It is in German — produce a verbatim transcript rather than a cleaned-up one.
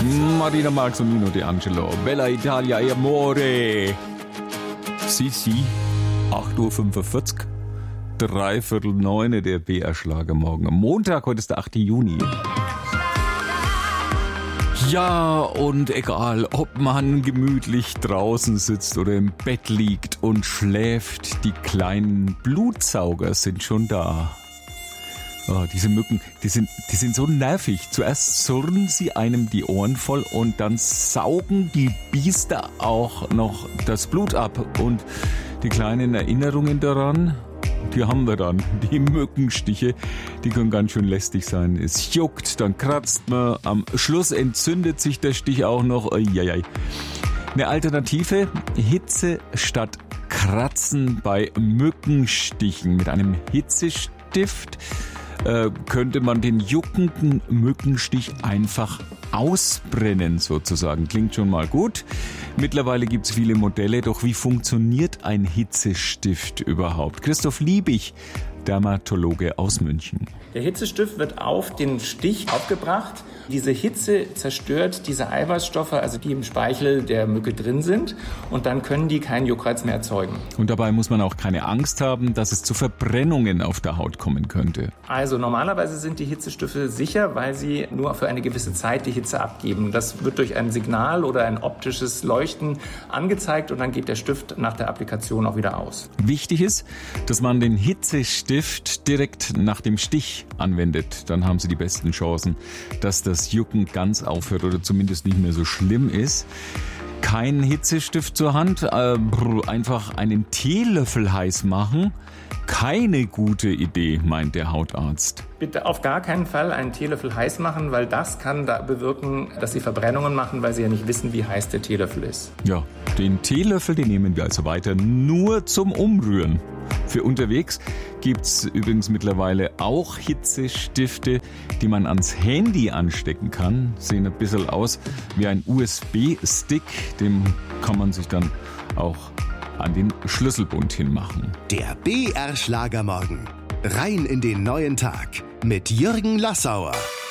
Martina Marx und Nino D'Angelo. Bella Italia e Amore. Sissi, acht Uhr fünfundvierzig. Dreiviertel neune, der B R-Schlager morgen. Am Montag, heute ist der achte Juni. Ja, und egal, ob man gemütlich draußen sitzt oder im Bett liegt und schläft, die kleinen Blutsauger sind schon da. Oh, diese Mücken, die sind, die sind so nervig. Zuerst surren sie einem die Ohren voll und dann saugen die Biester auch noch das Blut ab. Und die kleinen Erinnerungen daran, die haben wir dann. Die Mückenstiche, die können ganz schön lästig sein. Es juckt, dann kratzt man, am Schluss entzündet sich der Stich auch noch. Eieiei. Eine Alternative, Hitze statt Kratzen bei Mückenstichen. Mit einem Hitzestift äh, könnte man den juckenden Mückenstich einfach ausbrennen sozusagen. Klingt schon mal gut. Mittlerweile gibt es viele Modelle, doch wie funktioniert ein Hitzestift überhaupt? Christoph Liebig, Dermatologe aus München. Der Hitzestift wird auf den Stich aufgebracht. Diese Hitze zerstört diese Eiweißstoffe, also die im Speichel der Mücke drin sind. Und dann können die keinen Juckreiz mehr erzeugen. Und dabei muss man auch keine Angst haben, dass es zu Verbrennungen auf der Haut kommen könnte. Also normalerweise sind die Hitzestifte sicher, weil sie nur für eine gewisse Zeit die Hitze abgeben. Das wird durch ein Signal oder ein optisches Leuchten angezeigt und dann geht der Stift nach der Applikation auch wieder aus. Wichtig ist, dass man den Hitzestift direkt nach dem Stich anwendet. Dann haben Sie die besten Chancen, dass das Jucken ganz aufhört oder zumindest nicht mehr so schlimm ist. Kein Hitzestift zur Hand, äh, einfach einen Teelöffel heiß machen. Keine gute Idee, meint der Hautarzt. Bitte auf gar keinen Fall einen Teelöffel heiß machen, weil das kann da bewirken, dass Sie Verbrennungen machen, weil Sie ja nicht wissen, wie heiß der Teelöffel ist. Ja, den Teelöffel, den nehmen wir also weiter nur zum Umrühren. Für unterwegs gibt's übrigens mittlerweile auch Hitzestifte, die man ans Handy anstecken kann. Sehen ein bisschen aus wie ein U S B-Stick. Dem kann man sich dann auch an den Schlüsselbund hinmachen. Der B R-Schlagermorgen. Rein in den neuen Tag mit Jürgen Lassauer.